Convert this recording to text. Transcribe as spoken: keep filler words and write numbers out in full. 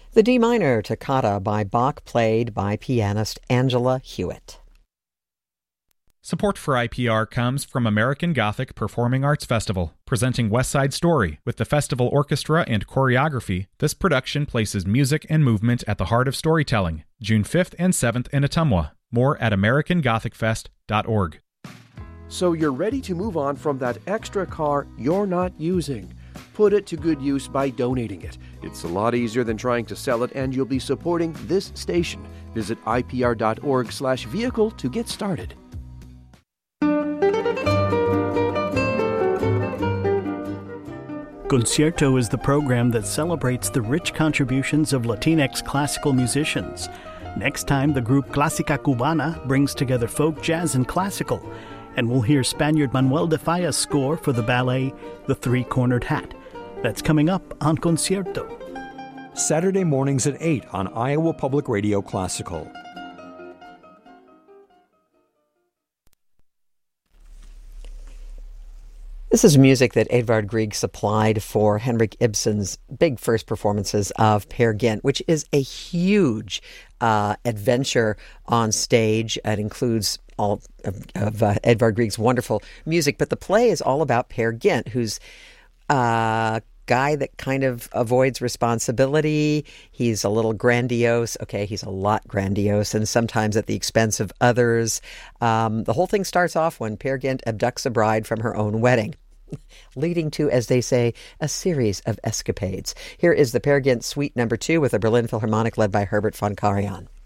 The D minor Toccata by Bach, played by pianist Angela Hewitt. Support for I P R comes from American Gothic Performing Arts Festival, presenting West Side Story. With the festival orchestra and choreography, this production places music and movement at the heart of storytelling. June fifth and seventh in Ottumwa. More at american gothic fest dot org. So you're ready to move on from that extra car you're not using. Put it to good use by donating it. It's a lot easier than trying to sell it, and you'll be supporting this station. Visit I P R dot org slash vehicle to get started. Concierto is the program that celebrates the rich contributions of Latinx classical musicians. Next time, the group Clásica Cubana brings together folk, jazz, and classical. And we'll hear Spaniard Manuel de Falla's score for the ballet The Three-Cornered Hat. That's coming up on Concierto. Saturday mornings at eight on Iowa Public Radio Classical. This is music that Edvard Grieg supplied for Henrik Ibsen's big first performances of Peer Gynt, which is a huge uh, adventure on stage. It includes all of, of uh, Edvard Grieg's wonderful music, but the play is all about Peer Gynt, who's a guy that kind of avoids responsibility. He's a little grandiose. Okay, he's a lot grandiose, and sometimes at the expense of others. Um, the whole thing starts off when Peer Gynt abducts a bride from her own wedding, leading to, as they say, a series of escapades. Here is the Peer Gynt Suite Number Two with the Berlin Philharmonic led by Herbert von Karajan.